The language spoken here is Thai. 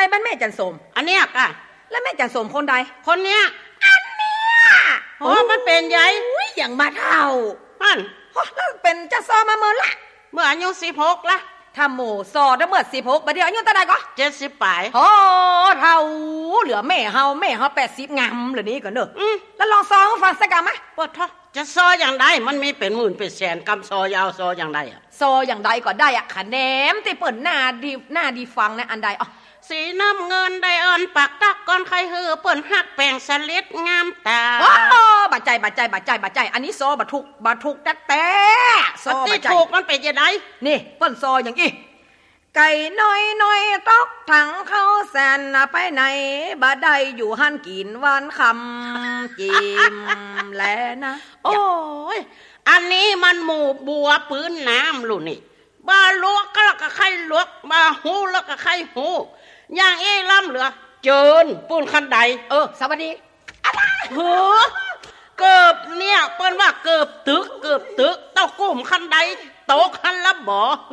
เป็นแม่จันสมอันเนี้ยกะแล้วแม่จันสมคนใดคนเนี้ยอันเนี้ยโอ้มันเป็นใหญ่อย่างมาเท่ามันแล้วเป็นจะซอมาเมื่อละเมื่ออายุ16ละถ้าหมู่ซอได้เมื่อ16บัดเดี๋ยวอายุเท่าใดก็ 70ปลายโอ้เท่าเหลือแม่เฮา80งามเหลือนี้ก่อนเด้อแล้วลองซอฟังสักกะมั้ยปะทะจะซออย่างใดมันมีเป็นหมื่นเป็นแสนกำซอยาวซออย่างใดอ่ะซออย่างใดก็ได้อ่ะคะแนนที่เปิ้นหน้าดีฟังนะอันใดอ๋อสีน้ำเงินได้เอิ้นปักตักก่อนใครฮือเปิ้นฮักแป้งสลิดงามตาบาดใจอันนี้ซอบาทุกแต่ซอบาใจถูกมันเป็นจังได๋นี่เปิ้นซออย่างอีไก่น้อยตอกถังเข้าแสนไปไหนบ่ได้อยู่หันกินวันคำจิ้มแลนะโอ้ยอันนี้มันหมู่บัวปืนน้ำลูกนี่บ่ลวกก็แล้วก็ไข่ลวกบ่หูแล้วก็ไข่หูอย่างเอ้ล้ำเหลือเจินปูนคันใดสวัสดีเฮ้อเกือบเนี่ยเปิ้นว่าเกือบตึกเต้ากุ้มคันใดโตคันละบ่